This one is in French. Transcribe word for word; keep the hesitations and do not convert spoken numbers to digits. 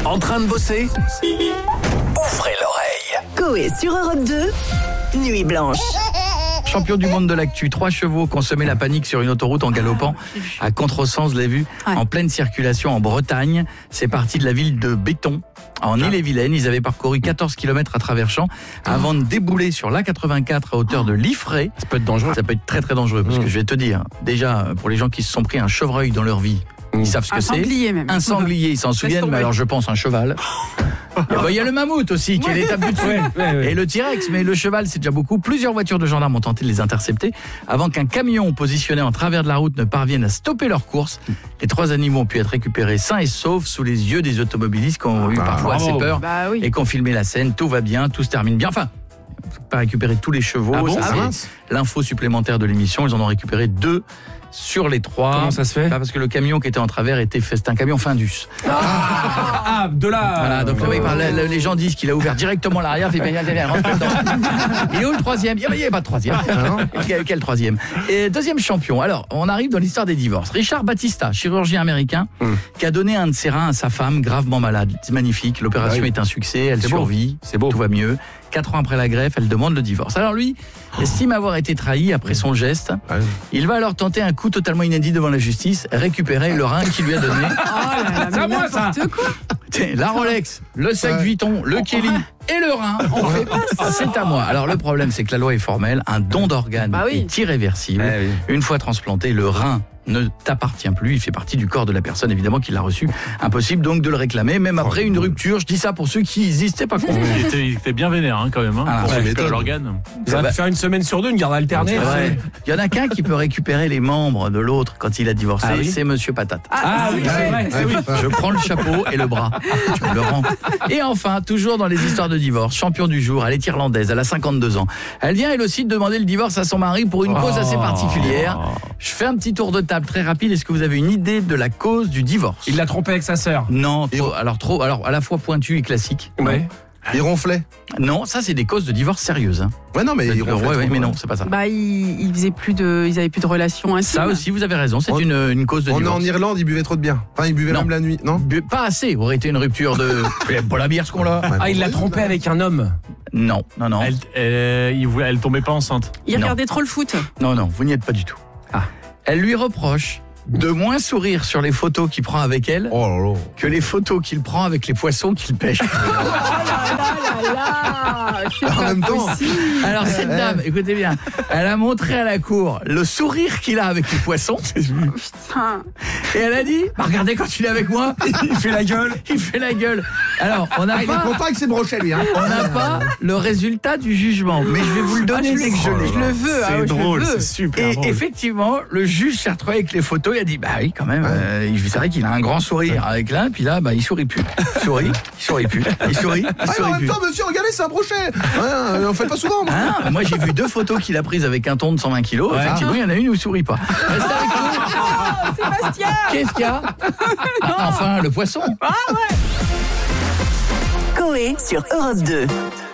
En train de bosser? Ouvrez l'oreille. Coé sur Europe deux, Nuit Blanche. Champion du monde de l'actu, trois chevaux qui ont semé la panique sur une autoroute en galopant à contresens, vous l'avez vu, Ouais. en pleine circulation en Bretagne. C'est parti de la ville de Béton, en Ille-et-Vilaine. Ils avaient parcouru quatorze kilomètres à travers champs avant de débouler sur l'A quatre-vingt-quatre à hauteur de Liffré. Ça peut être dangereux. Ça peut être très très dangereux parce Mmh. que je vais te dire, déjà pour les gens qui se sont pris un chevreuil dans leur vie, ils savent ce que Un c'est. sanglier même. Un sanglier, ils s'en souviennent, tomber. mais alors je pense un cheval. Il bah, y a le mammouth aussi qui est l'étape du dessus. Ouais, ouais, ouais. Et le T-Rex, mais le cheval c'est déjà beaucoup. Plusieurs voitures de gendarmes ont tenté de les intercepter avant qu'un camion positionné en travers de la route ne parvienne à stopper leur course. Les trois animaux ont pu être récupérés sains et saufs sous les yeux des automobilistes qui ont eu parfois bravo. assez peur Bah oui. et qui ont filmé la scène. Tout va bien, tout se termine bien. Enfin, faut pas récupérer tous les chevaux. Ah bon, ça, ah c'est mince. l'info supplémentaire de l'émission. Ils en ont récupéré deux sur les trois. Comment ça se fait? Pas parce que le camion qui était en travers était fait, c'était un camion Findus. Ah, de là. Voilà, donc le mec, par là, les gens disent qu'il a ouvert directement l'arrière, fait bien, bien, bien, rentre dedans. Il est où le troisième? Il n'y a pas de troisième. Quel, quel troisième? Et deuxième champion. Alors, on arrive dans l'histoire des divorces. Richard Batista, chirurgien américain, Mm. qui a donné un de ses reins à sa femme, gravement malade. C'est magnifique. L'opération Ah oui. est un succès. Elle C'est beau. survit. C'est beau. Tout va mieux. Quatre ans après la greffe, elle demande le divorce. Alors lui, estime avoir été trahi après son geste. Ah oui. Il va alors tenter un coup totalement inédit devant la justice, récupérer le rein qu'il lui a donné. Oh là là, C'est à mais moi, ça. n'importe quoi. La Rolex, le sac Ouais. Vuitton, le Kelly et le rein, on fait pas ça. C'est à moi. Alors le problème, c'est que la loi est formelle. Un don d'organe Bah oui. est irréversible. Eh oui. Une fois transplanté, le rein ne t'appartient plus. Il fait partie du corps de la personne, évidemment, qui l'a reçu. Impossible donc de le réclamer, même après une rupture. Je dis ça pour ceux qui n'hésistaient pas contre. Il était, il était bien vénère hein, quand même, hein, Ah, pour ouais, récupérer m'étonne. l'organe. Ça va bah- faire une semaine sur deux, une garde alternée. Ouais. Il y en a qu'un qui peut récupérer les membres de l'autre quand il a divorcé, Ah oui. c'est Monsieur Patate. Ah oui, c'est vrai. Ouais, oui. ouais. Je prends le chapeau et le bras. Je me le rends. Et enfin, toujours dans les histoires de divorce, champion du jour, elle est irlandaise, elle a cinquante-deux ans. Elle vient elle aussi de demander le divorce à son mari pour une cause assez particulière. Je fais un petit tour de table très rapide. Est-ce que vous avez une idée de la cause du divorce? Il l'a trompé avec sa sœur. Non, trop, alors trop, alors à la fois pointu et classique. Ouais. Il ronflait. Non, ça c'est des causes de divorce sérieuses. Hein. Ouais, non, mais il Ouais, ronflait. ouais, trop, mais non, ouais. c'est pas ça. Bah, ils, ils faisaient plus de, ils avaient plus de relations intimes. Ça aussi, vous avez raison, c'est On- une, une cause de On est divorce. en Irlande, il buvait trop de bière. Enfin, il buvait Non. même la nuit, non? Bu- Pas assez, aurait été une rupture de. Il aime pas la bière ce qu'on l'a. Ah, il l'a trompé avec un homme. Non, non, non. Elle, elle, il voulait- elle tombait pas enceinte. Ils Non. regardaient trop le foot. Non, non, vous n'y êtes pas du tout. Ah. Elle lui reproche de moins sourire sur les photos qu'il prend avec elle Oh là là. que les photos qu'il prend avec les poissons qu'il pêche. Ah, c'est En pas même temps. possible. Alors cette dame, écoutez bien, elle a montré à la cour le sourire qu'il a avec les poissons Putain. et elle a dit bah, regardez quand il est avec moi, Il fait la gueule. il fait la gueule. Alors on n'a Ah, il est pas, content avec ses brochets, lui, hein. on n'a pas le résultat du jugement, mais je vais vous le donner dès que je l'ai. Je le veux. ah ouais, je le veux. super Et effectivement, le juge s'est retrouvé avec les photos. Il a dit bah oui, quand même. Euh, il- c'est vrai qu'il a un grand sourire avec l'un, puis là, bah il sourit plus. Il sourit, il sourit plus. Il sourit, il Ah, mais en sourit même plus. temps, monsieur, regardez, c'est un brochet. Ouais, on fait pas souvent, moi. Hein, moi j'ai vu deux photos qu'il a prises avec un ton de cent vingt kilos. Effectivement, il y en a une où il sourit pas. Restez avec nous. Sébastien. Qu'est-ce qu'il y a? Ah, enfin, le poisson. Coé sur Europe deux.